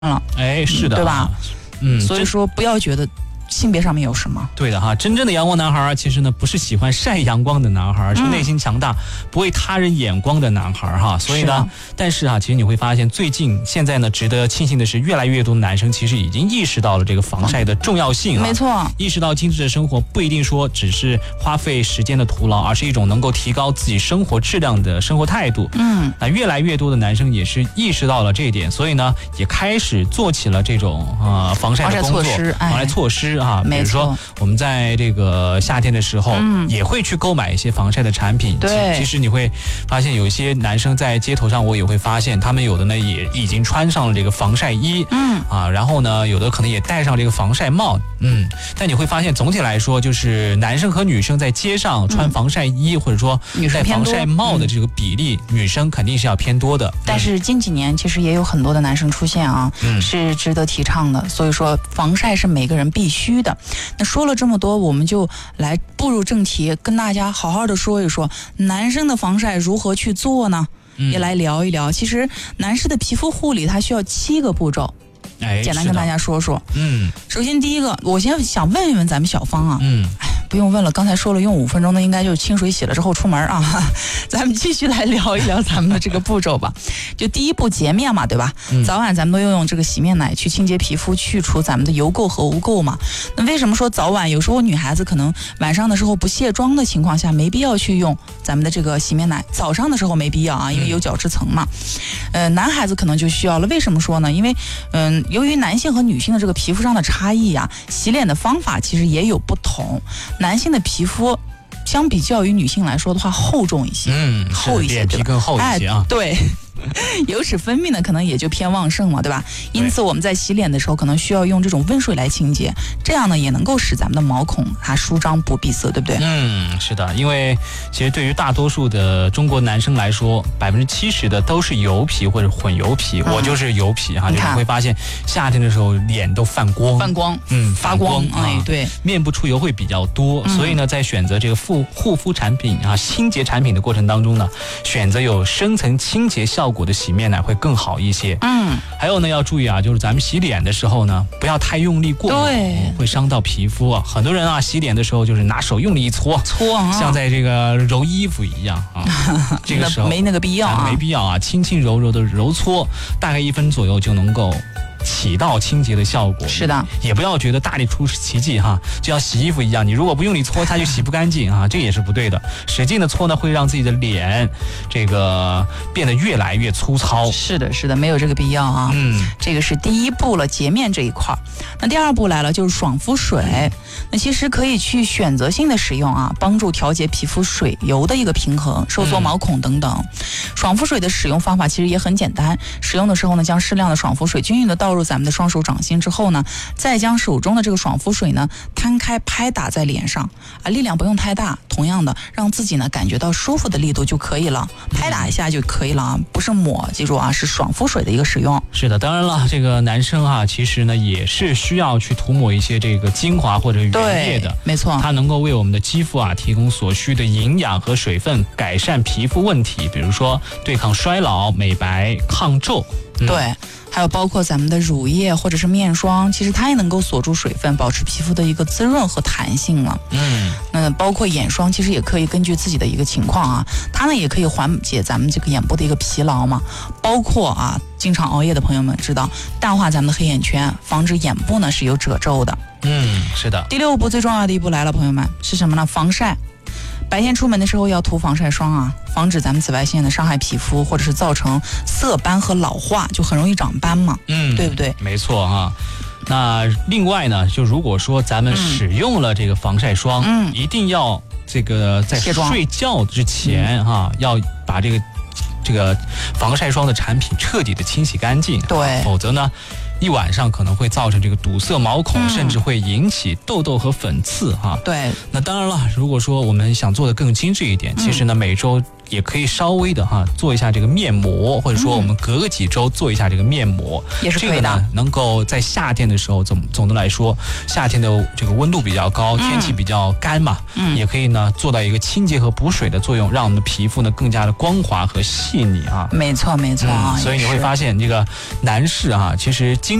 了。 哎，是的， 对吧？所以说不要觉得性别上面有什么。 对的哈，真正的阳光男孩其实呢不是喜欢晒阳光的男孩，是内心强大不为他人眼光的男孩哈。所以呢，但是其实你会发现现在呢值得庆幸的是，越来越多的男生其实已经意识到了这个防晒的重要性没错， 意识到精致的生活不一定说只是花费时间的徒劳，而是一种能够提高自己生活质量的生活态度。那越来越多的男生也是意识到了这一点，所以呢也开始做起了这种防晒的工作、防晒措施啊。比如说我们在这个夏天的时候也会去购买一些防晒的产品。 对， 其实你会发现有一些男生在街头上，我也会发现他们有的呢也已经穿上了这个防晒衣，然后呢有的可能也戴上这个防晒帽，但你会发现总体来说，就是男生和女生在街上穿防晒衣或者说戴防晒帽的这个比例，女生肯定是要偏多的。 但是近几年其实也有很多的男生出现啊，是值得提倡的。所以说防晒是每个人必须的。那说了这么多，我们就来步入正题，跟大家好好的说一说男生的防晒如何去做呢？也来聊一聊。其实男士的皮肤护理它需要7个步骤，简单跟大家说说。首先第一个，我先想问一问咱们小芳啊，不用问了，刚才说了用5分钟的，应该就是清水洗了之后出门啊。咱们继续来聊一聊咱们的这个步骤吧。就第一步洁面嘛，对吧？早晚咱们都要用这个洗面奶去清洁皮肤，去除咱们的油垢和污垢嘛。那为什么说早晚？有时候女孩子可能晚上的时候不卸妆的情况下，没必要去用咱们的这个洗面奶。早上的时候没必要啊，因为有角质层嘛。男孩子可能就需要了。为什么说呢？因为由于男性和女性的这个皮肤上的差异啊，洗脸的方法其实也有不同。男性的皮肤相比较于女性来说的话厚重一些，厚一些， 脸皮更厚一些啊。 对。油脂分泌呢可能也就偏旺盛嘛，对吧？因此我们在洗脸的时候可能需要用这种温水来清洁，这样呢也能够使咱们的毛孔它舒张不闭塞，对不对？ 是的，因为其实对于大多数的中国男生来说，70%的都是油皮或者混油皮，我就是油皮哈。就是你会发现夏天的时候脸都泛光，发光， 对， 面部出油会比较多，所以呢在选择这个护肤产品啊、清洁产品的过程当中呢，选择有深层清洁效果的洗面奶会更好一些。还有呢要注意啊，就是咱们洗脸的时候呢，不要太用力过猛，会伤到皮肤啊。很多人啊洗脸的时候就是拿手用力一搓，像在这个揉衣服一样啊。这个时候没那个必要啊， 没必要啊，轻轻柔柔的揉搓，大概1分左右就能够起到清洁的效果。 是的， 也不要觉得大力出奇迹哈，就像洗衣服一样，你如果不用力搓它就洗不干净啊，这也是不对的。使劲的搓呢，会让自己的脸这个变得越来越粗糙。 是的，没有这个必要啊。这个是第一步了，洁面这一块。那第2步来了，就是爽肤水。那其实可以去选择性的使用啊，帮助调节皮肤水油的一个平衡，收缩毛孔等等。爽肤水的使用方法其实也很简单，使用的时候呢，将适量的爽肤水均匀的倒入咱们的双手掌心之后呢，再将手中的这个爽肤水呢摊开拍打在脸上啊，力量不用太大，同样的让自己呢感觉到舒服的力度就可以了，拍打一下就可以了啊，不是抹，记住啊，是爽肤水的一个使用。 是的，当然了，这个男生啊，其实呢也是需要去涂抹一些这个精华或者原液的， 没错， 它能够为我们的肌肤啊提供所需的营养和水分，改善皮肤问题，比如说对抗衰老、美白、抗皱。 对，还有包括咱们的乳液或者是面霜，其实它也能够锁住水分，保持皮肤的一个滋润和弹性了。那包括眼霜，其实也可以根据自己的一个情况啊，它呢也可以缓解咱们这个眼部的一个疲劳嘛。包括啊，经常熬夜的朋友们知道，淡化咱们的黑眼圈，防止眼部呢是有褶皱的。 是的。 第6步最重要的一步来了，朋友们，是什么呢？防晒。白天出门的时候要涂防晒霜啊，防止咱们紫外线的伤害皮肤，或者是造成色斑和老化，就很容易长斑嘛。对不对？ 没错啊。那另外呢，就如果说咱们使用了这个防晒霜，一定要这个在睡觉之前要把这个防晒霜的产品彻底的清洗干净。 对， 否则呢一晚上可能会造成这个堵塞毛孔，甚至会引起痘痘和粉刺哈。 对， 那当然了，如果说我们想做的更精致一点，其实呢每周也可以稍微的做一下这个面膜，或者说我们隔个几周做一下这个面膜， 也是可以的。 这个呢，能够在夏天的时候，总的来说，夏天的这个温度比较高，天气比较干嘛，也可以呢做到一个清洁和补水的作用，让我们的皮肤呢更加的光滑和细腻啊。 没错没错啊。 所以你会发现这个男士其实